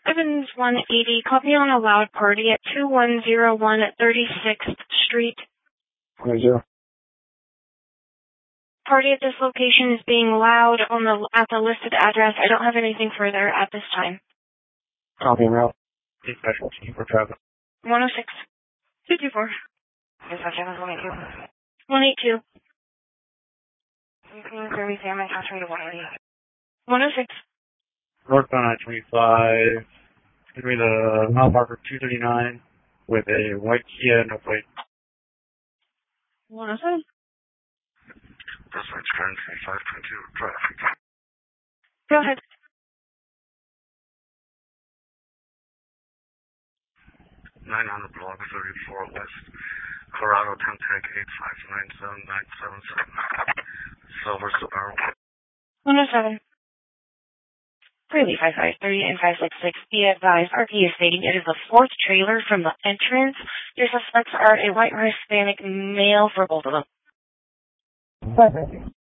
Evans 180, copy on a loud party at 2101 at 36th Street. 20. Party at this location is being loud at the listed address. I don't have anything further at this time. Copy and route. Special team for traffic. 106. 54. 182. 106. Northbound I-25. Between the mile marker 239 with a white Kia, no plate. 107. Dispatch currently 522 traffic. Go ahead. 900 block 34 West, Colorado 10-Tech 8597977. Silver Subaru. 107. Freely 5530 and 566. Be advised, RP is stating it is the fourth trailer from the entrance. Your suspects are a white Hispanic male for both of them.